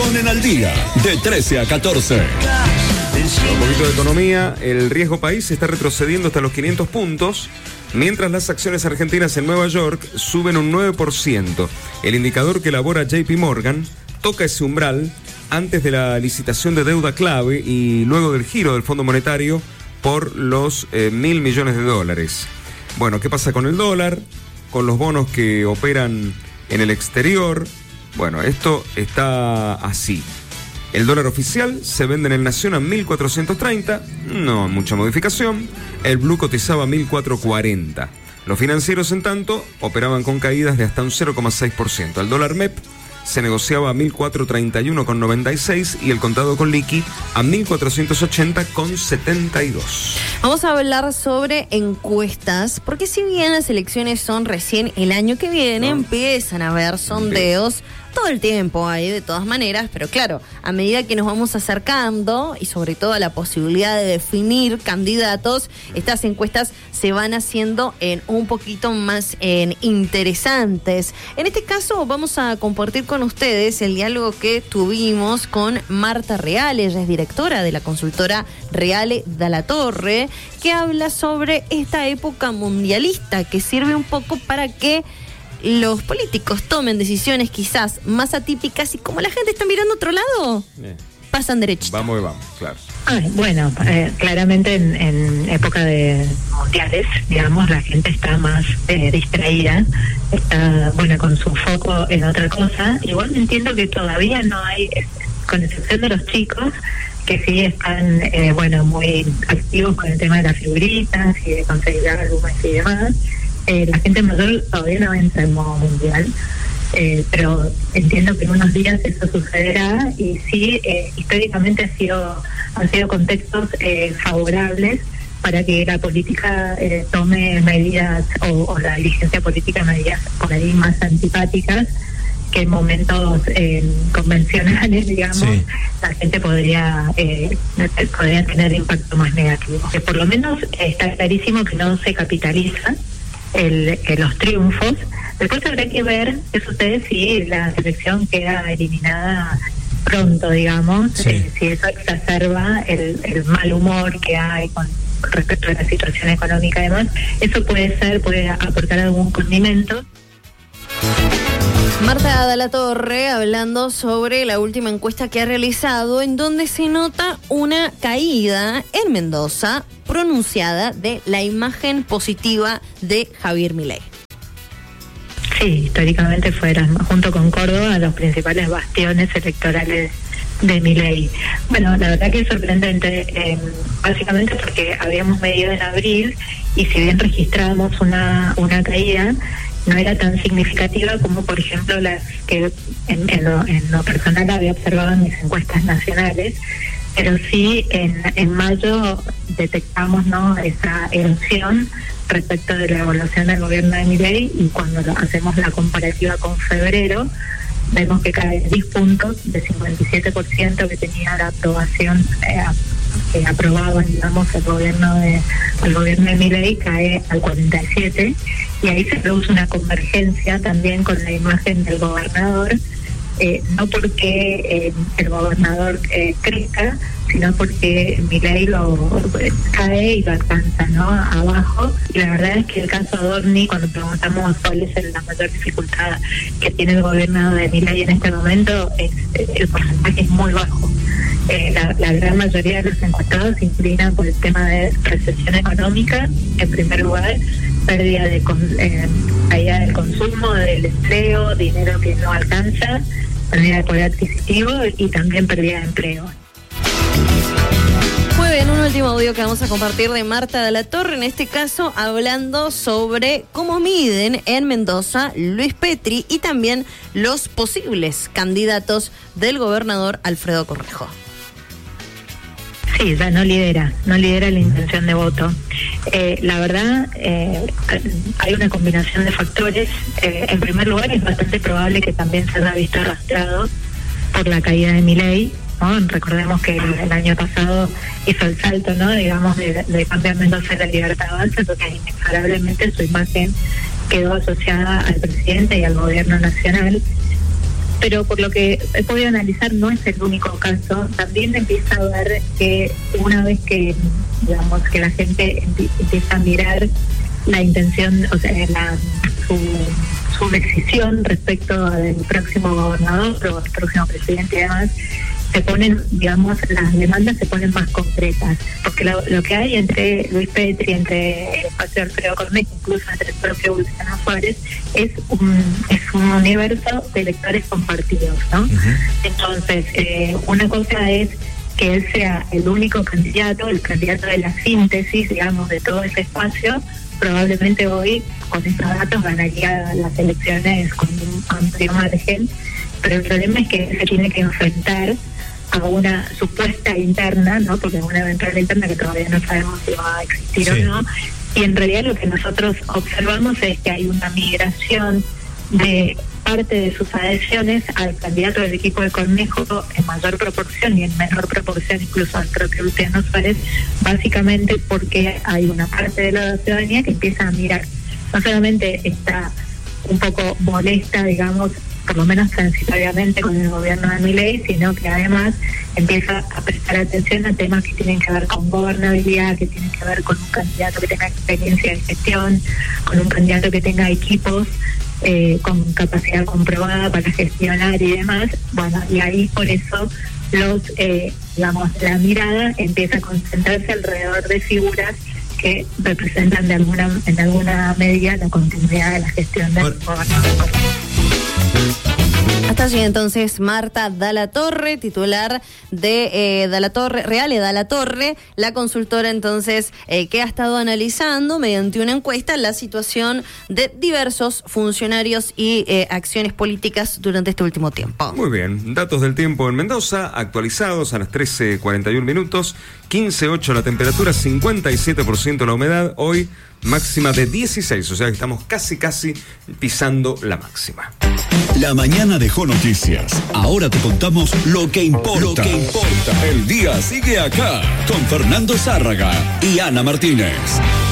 ponen al día de 13 a 14. Un poquito de economía. El riesgo país está retrocediendo hasta los 500 puntos, mientras las acciones argentinas en Nueva York suben un 9%. El indicador que elabora JP Morgan toca ese umbral antes de la licitación de deuda clave y luego del giro del Fondo Monetario por los 1.000 millones de dólares. Bueno, ¿qué pasa con el dólar? Con los bonos que operan en el exterior. Bueno, esto está así. El dólar oficial se vende en el Nación a 1.430, no mucha modificación. El Blue cotizaba a 1.440. Los financieros, en tanto, operaban con caídas de hasta un 0,6%. El dólar MEP se negociaba a 1.431,96 y el contado con liqui a 1.480,72. Vamos a hablar sobre encuestas, porque si bien las elecciones son recién el año que viene, empiezan a haber sondeos. Todo el tiempo hay, de todas maneras, pero claro, a medida que nos vamos acercando y sobre todo a la posibilidad de definir candidatos, estas encuestas se van haciendo un poquito más interesantes. En este caso vamos a compartir con ustedes el diálogo que tuvimos con Marta Reale. Ella es directora de la consultora Reale Dalla Torre, que habla sobre esta época mundialista que sirve un poco para que los políticos tomen decisiones quizás más atípicas y como la gente está mirando a otro lado, pasan derechito. Vamos, claro. Bueno, claramente en época de mundiales, digamos, la gente está más distraída, está, con su foco en otra cosa. Igual entiendo que todavía no hay, con excepción de los chicos, que sí están, muy activos con el tema de las figuritas y de conseguir álbumes y demás. La gente mayor todavía no entra en modo mundial, pero entiendo que en unos días eso sucederá y sí, históricamente han sido contextos favorables para que la política tome medidas o la dirigencia política medidas por ahí más antipáticas que en momentos convencionales, digamos, sí, la gente podría tener impacto más negativo. Que por lo menos está clarísimo que no se capitaliza los triunfos. Después habrá que ver, eso ustedes, si la selección queda eliminada pronto, digamos, sí, si eso exacerba el mal humor que hay con respecto a la situación económica y demás. Eso puede aportar algún condimento. Marta Dalla Torre hablando sobre la última encuesta que ha realizado, en donde se nota una caída en Mendoza pronunciada de la imagen positiva de Javier Milei. Sí, históricamente fueron, junto con Córdoba, los principales bastiones electorales de Milei. Bueno, la verdad que es sorprendente, básicamente porque habíamos medido en abril y si bien registramos una caída, no era tan significativa como, por ejemplo, las que en lo personal había observado en mis encuestas nacionales, pero sí en mayo detectamos, ¿no?, esa erosión respecto de la evaluación del gobierno de Milei, y cuando hacemos la comparativa con febrero, vemos que cae 10 puntos de 57% que tenía la aprobación que aprobaban, digamos, el gobierno de Milei, cae al 47%, y ahí se produce una convergencia también con la imagen del gobernador, no porque el gobernador crezca, sino porque Milei cae y lo alcanza, ¿no?, abajo. Y la verdad es que el caso Adorni, cuando preguntamos cuál es la mayor dificultad que tiene el gobierno de Milei en este momento, el porcentaje es muy bajo. La gran mayoría de los encuestados se inclinan por el tema de recesión económica, en primer lugar, pérdida de caída del consumo, del empleo, dinero que no alcanza, pérdida de poder adquisitivo y también pérdida de empleo. Muy bien, un último audio que vamos a compartir de Marta Dalla Torre, en este caso hablando sobre cómo miden en Mendoza Luis Petri y también los posibles candidatos del gobernador Alfredo Cornejo. Sí, ya no lidera la intención de voto. La verdad, hay una combinación de factores. En primer lugar, es bastante probable que también se haya visto arrastrado por la caída de Milei, ¿no? Recordemos que el año pasado hizo el salto, ¿no?, digamos, de cambiar Mendoza a la Libertad Avanza, porque inexorablemente su imagen quedó asociada al presidente y al gobierno nacional. pero por lo que he podido analizar no es el único caso. También empieza a ver que una vez que, digamos, que la gente empieza a mirar la intención, o sea, su decisión respecto del próximo gobernador o el próximo presidente y demás, se ponen, digamos, las demandas se ponen más concretas, porque lo que hay entre Luis Petri, entre el espacio de Alfredo Cornejo, incluso entre el propio Luciano Suárez, es un universo de electores compartidos, ¿no? Entonces, una cosa es que él sea el único candidato, el candidato de la síntesis, digamos, de todo ese espacio. Probablemente hoy, con estos datos, ganaría las elecciones con un amplio margen, pero el problema es que se tiene que enfrentar a una supuesta interna, ¿no? Porque es una eventual interna que todavía no sabemos si va a existir o no, y en realidad lo que nosotros observamos es que hay una migración de parte de sus adhesiones al candidato del equipo de Cornejo en mayor proporción y en menor proporción incluso al propio Luciano Suárez, básicamente porque hay una parte de la ciudadanía que empieza a mirar, no solamente está un poco molesta, digamos, por lo menos transitoriamente con el gobierno de Milei, sino que además empieza a prestar atención a temas que tienen que ver con gobernabilidad, que tienen que ver con un candidato que tenga experiencia de gestión, con un candidato que tenga equipos con capacidad comprobada para gestionar y demás. Bueno, y ahí por eso digamos, la mirada empieza a concentrarse alrededor de figuras que representan en alguna medida la continuidad de la gestión del gobernador. Hasta allí entonces Marta Dalla Torre, titular de Dalla Torre, Reale Dalla Torre, la consultora entonces que ha estado analizando mediante una encuesta la situación de diversos funcionarios y acciones políticas durante este último tiempo. Muy bien, datos del tiempo en Mendoza actualizados a las 13:41 minutos, 15:08 la temperatura, 57% la humedad, hoy máxima de 16, o sea que estamos casi pisando la máxima. La mañana dejó noticias. Ahora te contamos lo que importa. El día sigue acá con Fernando Zárraga y Ana Martínez.